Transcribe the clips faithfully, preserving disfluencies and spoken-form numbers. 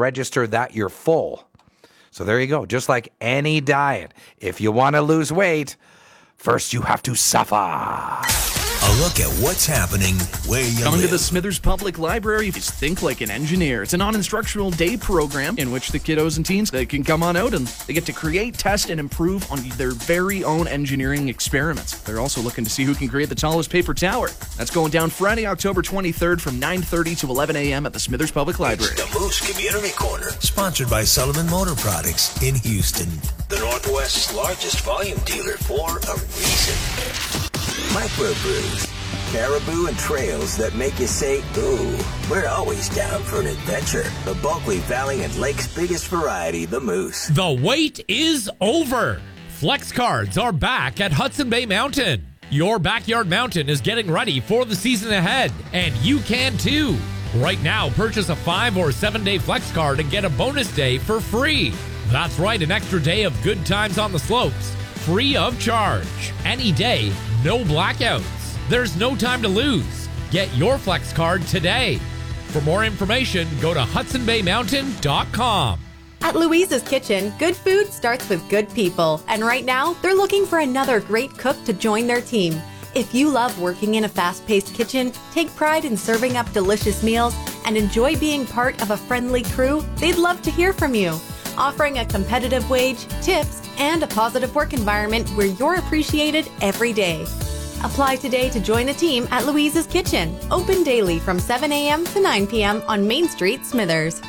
register that you're full. So there you go. Just like any diet, if you want to lose weight, first you have to suffer. A look at what's happening where you Coming live. to the Smithers Public Library is Think Like an Engineer. It's a non-instructional day program in which the kiddos and teens, they can come on out and they get to create, test, and improve on their very own engineering experiments. They're also looking to see who can create the tallest paper tower. That's going down Friday, October twenty-third from nine thirty to eleven a.m. at the Smithers Public Library. It's the Moose Community Corner, sponsored by Sullivan Motor Products in Houston, the Northwest's largest volume dealer for a reason. Microbrews, caribou and trails that make you say, ooh, we're always down for an adventure. The Bulkley Valley and Lake's biggest variety, the Moose. The wait is over. Flex cards are back at Hudson Bay Mountain. Your backyard mountain is getting ready for the season ahead, and you can too. Right now, purchase a five or seven day flex card and get a bonus day for free. That's right, an extra day of good times on the slopes, free of charge. Any day, no blackouts. There's no time to lose. Get your flex card today. For more information, go to hudson bay mountain dot com. At Louise's Kitchen, good food starts with good people. And right now, they're looking for another great cook to join their team. If you love working in a fast-paced kitchen, take pride in serving up delicious meals, and enjoy being part of a friendly crew, they'd love to hear from you. Offering a competitive wage, tips, and a positive work environment where you're appreciated every day. Apply today to join the team at Louise's Kitchen. Open daily from seven a.m. to nine p.m. on Main Street, Smithers.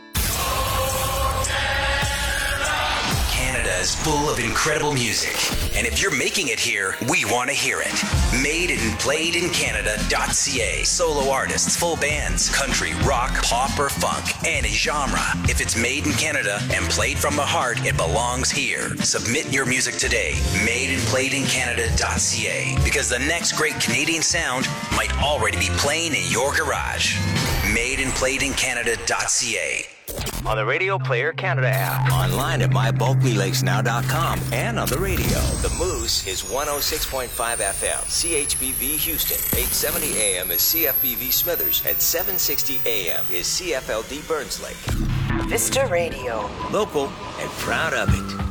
Canada is full of incredible music. And if you're making it here, we want to hear it. Made and played in Canada dot c a. Solo artists, full bands, country, rock, pop, or funk, any genre. If it's made in Canada and played from the heart, it belongs here. Submit your music today. Made and played in Canada dot c a. Because the next great Canadian sound might already be playing in your garage. Made and played in Canada dot c a. On the Radio Player Canada app. Online at my bulkley lakes now dot com and on the radio. The Moose is one oh six point five F M. C H B V Houston. eight seventy A M is C F B V Smithers. And seven sixty A M is C F L D Burns Lake. Vista Radio. Local and proud of it.